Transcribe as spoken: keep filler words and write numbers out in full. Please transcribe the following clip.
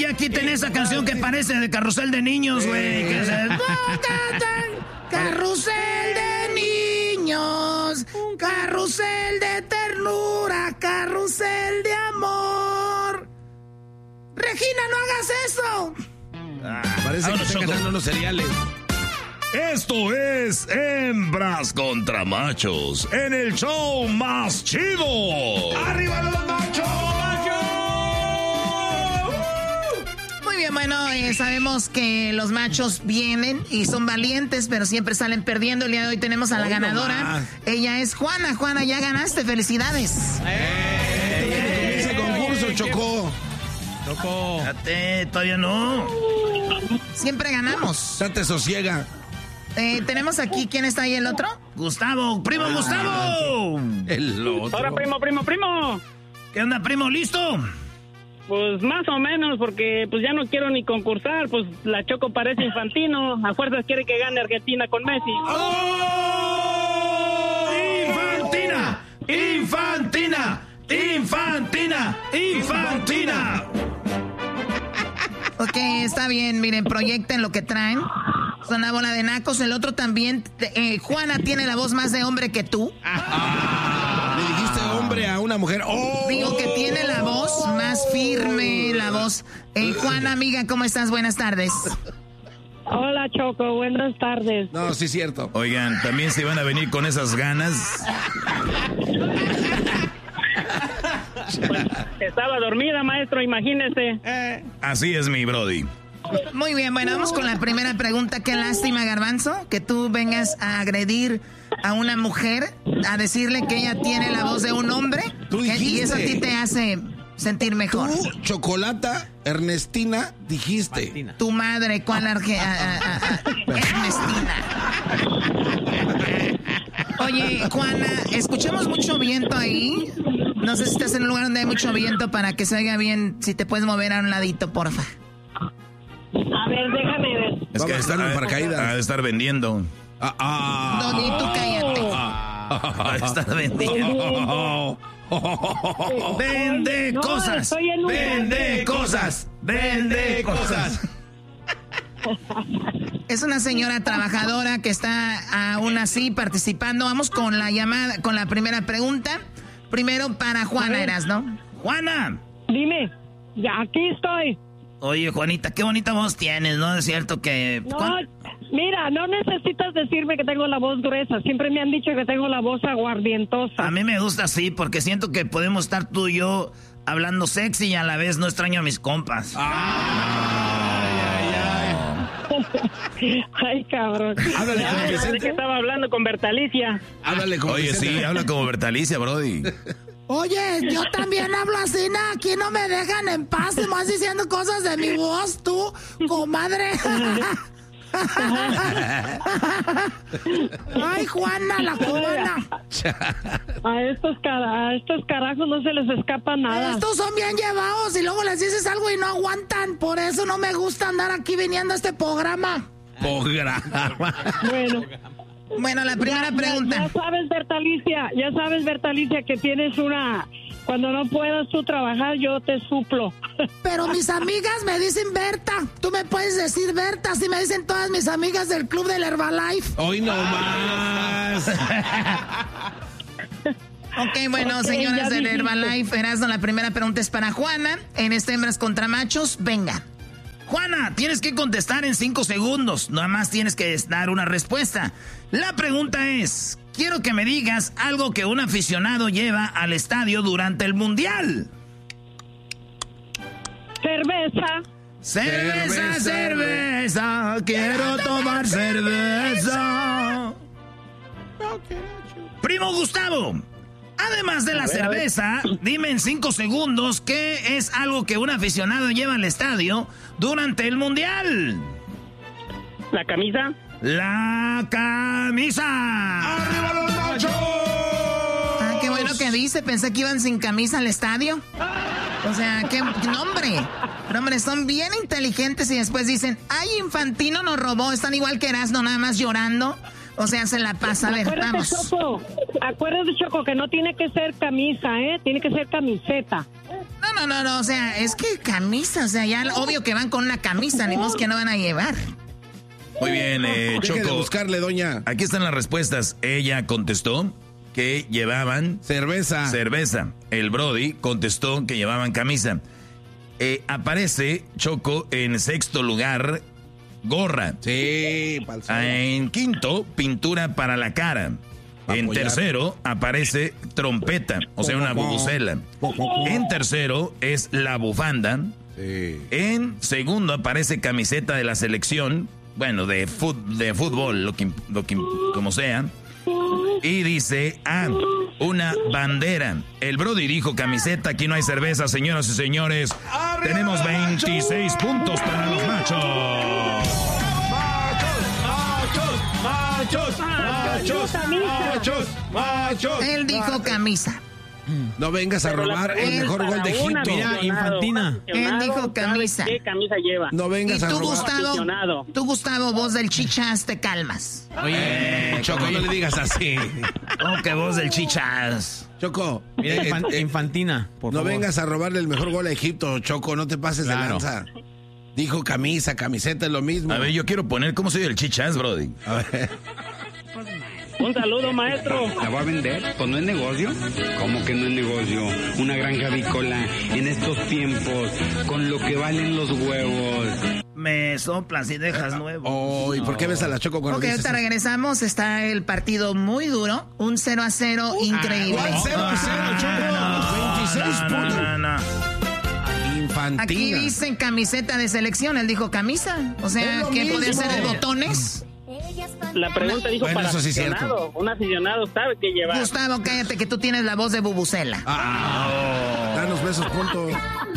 ya quiten esa canción que parece de Carrusel de Niños, güey. Que es el... Carrusel de niños, carrusel de ternura, carrusel de amor. Regina, no hagas eso. Ah, parece que están cantando unos cereales. Esto es Hembras contra Machos en el show más chido. ¡Arriba los machos! Muy bien, bueno, eh, sabemos que los machos vienen y son valientes, pero siempre salen perdiendo. El día de hoy tenemos a la Hoy ganadora. nomás. Ella es Juana. Juana, ya ganaste. Felicidades. ¡Eh! Ese concurso, Chocó. Choco. Espérate, todavía no. Siempre ganamos. Ya te sosiega. Eh, tenemos aquí, ¿quién está ahí el otro? Gustavo, primo ah, Gustavo. El otro. Ahora, primo, primo, primo. ¿Qué onda, primo? ¿Listo? Pues más o menos, porque pues ya no quiero ni concursar, pues la Choco parece infantino, a fuerzas quiere que gane Argentina con Messi. ¡Oh! ¡Infantina! ¡Infantina! ¡Infantina! ¡Infantina! Ok, está bien, miren, proyecten lo que traen. Son una bola de nacos. El otro también, eh, Juana tiene la voz más de hombre que tú. Ah, le dijiste hombre a una mujer. ¡Oh! Digo que tiene la voz más firme, la voz. Eh, Juana, amiga, ¿cómo estás? Buenas tardes. Hola, Choco, buenas tardes. No, sí es cierto. Oigan, también se van a venir con esas ganas. Pues, estaba dormida, maestro, imagínese. Eh. Así es, mi brody. Muy bien, bueno, vamos con la primera pregunta. Qué lástima, Garbanzo, que tú vengas a agredir a una mujer, a decirle que ella tiene la voz de un hombre. Tú dijiste. Y eso a ti te hace sentir mejor. Tú, Chocolata, Ernestina, dijiste. Martina. Tu madre, ¿cuál arge... a, a, a, a, Ernestina? Oye, Juana, escuchamos mucho viento ahí. No sé si estás en un lugar donde hay mucho viento para que se oiga bien. Si te puedes mover a un ladito, porfa. A ver, déjame ver. Es que están en paracaídas. Ha de estar vendiendo. Ah, ah, no, ni tú cállate. Ha de estar vendiendo. Vende no, cosas. Un... Vende cosas. Vende cosas. Es una señora trabajadora que está aún así participando. Vamos con la llamada, con la primera pregunta. Primero para Juana, eras, ¿no? Juana. Dime, ya aquí estoy. Oye, Juanita, qué bonita voz tienes, ¿no? Es cierto que... No, mira, no necesitas decirme que tengo la voz gruesa. Siempre me han dicho que tengo la voz aguardientosa. A mí me gusta así, porque siento que podemos estar tú y yo hablando sexy y a la vez no extraño a mis compas. Ay, ay, ay. Ay, cabrón. Háblale como Vicente. Que estaba hablando con Bertalicia. Háblale como Oye, Vicente. sí, habla como Bertalicia, brody. Oye, yo también hablo así, ¿no? Aquí no me dejan en paz, y más diciendo cosas de mi voz, tú, comadre. Ay, Juana, la cubana. A estos, cara, a estos carajos no se les escapa nada. Estos son bien llevados y luego les dices algo y no aguantan. Por eso no me gusta andar aquí viniendo a este programa. Programa. Bueno. Bueno, la primera ya, pregunta. Ya, ya sabes, Bertalicia, ya sabes, Bertalicia, que tienes una... Cuando no puedas tú trabajar, yo te suplo. Pero mis amigas me dicen Berta. Tú me puedes decir Berta, así me dicen todas mis amigas del club del Herbalife. Hoy no más. Ok, bueno, okay, señoras del Herbalife, Erasmo, la primera pregunta es para Juana. En este Hembras contra Machos, venga. Juana, tienes que contestar en cinco segundos. Nada más tienes que dar una respuesta. La pregunta es, quiero que me digas algo que un aficionado lleva al estadio durante el Mundial. Cerveza. Cerveza, cerveza, cerveza. Quiero tomar cerveza. Primo Gustavo, además de la ver, cerveza, dime en cinco segundos qué es algo que un aficionado lleva al estadio durante el Mundial. La camisa. La camisa. ¡Arriba los machos! Ah, qué bueno que dice. Pensé que iban sin camisa al estadio. O sea, qué nombre. Pero hombre, son bien inteligentes y después dicen, ay, Infantino nos robó. Están igual que Erasmo, nada más llorando. O sea, se la pasa. A ver, acuérdate, vamos. Choco, acuérdate, Choco, que no tiene que ser camisa, ¿eh? Tiene que ser camiseta. No, no, no, no, o sea, es que camisa, o sea, ya obvio que van con una camisa, ni más que no van a llevar. Muy bien, eh, Deje de Choco. buscarle, doña. Aquí están las respuestas. Ella contestó que llevaban Cerveza. cerveza. El Brody contestó que llevaban camisa. Eh, aparece, Choco, en sexto lugar, gorra. Sí, pa'l sol. En quinto, pintura para la cara. En Apoyar. tercero aparece trompeta, o sea, una bubucela. En tercero es la bufanda. Sí. En segundo aparece camiseta de la selección, bueno, de, fut, de fútbol, lo que, lo que, como sea. Y dice, ah, una bandera. El Brody dijo camiseta, aquí no hay cerveza, señoras y señores. Tenemos veintiséis puntos para los machos. Machos, machos, machos, machos. Él dijo camisa. No vengas a Pero la robar el pregunta mejor es gol de para un Egipto. aficionado, Infantina. un aficionado, Él dijo ¿sabe camisa. ¿Qué camisa lleva? No Y vengas a tú, robar. Gustavo, Aficionado. tú, Gustavo, voz del chichas, te calmas. Oye, Choco, no le digas así. Oh, qué voz del chichas. Choco, Mira, eh, infan- eh, infantina, por no favor. vengas a robarle el mejor gol a Egipto, Choco, no te pases Claro. de lanza. Dijo camisa, camiseta, es lo mismo. A ver, yo quiero poner cómo soy el chichas, Brody. A ver. Un saludo, maestro. ¿La va a vender? Pues no es negocio. ¿Cómo que no es negocio? Una granja avícola en estos tiempos, con lo que valen los huevos. Me soplas y dejas nuevo. Oh, ¿y por qué ves a la Choco cuando Ok, dices ahorita regresamos. Está el partido muy duro. Un cero a cero increíble. ¿Cuál cero a cero, Choco? veintiséis No, puntos. no, no. Infantina. Aquí dicen camiseta de selección. Él dijo camisa. O Es sea, lo ¿qué podía mismo. ser de botones? La pregunta dijo Bueno, para eso sí es aficionado. Un aficionado sabe qué llevar. Gustavo, cállate que tú tienes la voz de bubucela. Ah, danos besos, punto.